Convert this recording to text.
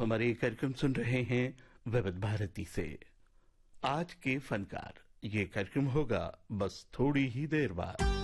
हमारे ये कार्यक्रम सुन रहे हैं विविध भारती से। आज के फनकार, ये कार्यक्रम होगा बस थोड़ी ही देर बाद।